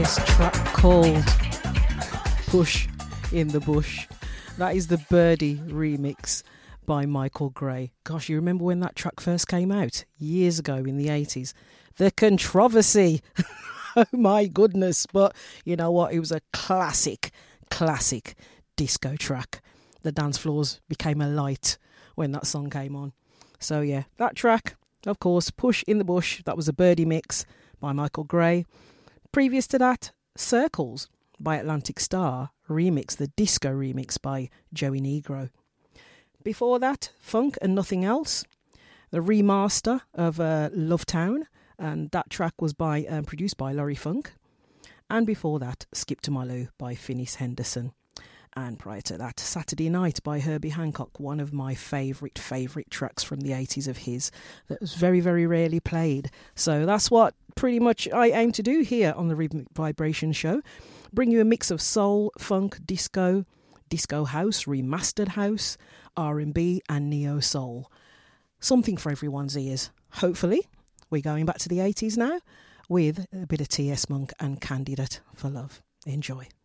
This track called Push in the Bush. That is the Birdie remix by Michael Gray. Gosh, you remember when that track first came out? Years ago in the 80s. The controversy. Oh my goodness. But you know what? It was a classic disco track. The dance floors became alight when that song came on. So yeah, that track, of course, Push in the Bush. That was a Birdie mix by Michael Gray. Previous to that, Circles by Atlantic Star remix, the disco remix by Joey Negro. Before that, Funk and Nothing Else, the remaster of Love Town, and that track was produced by Laurie Funk. And before that, Skip to My Lou by Finis Henderson. And prior to that, Saturday Night by Herbie Hancock, one of my favourite tracks from the 80s of his that was very, very rarely played. So that's what pretty much I aim to do here on the Rhythmic Vibration Show. Bring you a mix of soul, funk, disco, disco house, remastered house, R&B and neo-soul. Something for everyone's ears. Hopefully, we're going back to the 80s now with a bit of T.S. Monk and Candidate for Love. Enjoy.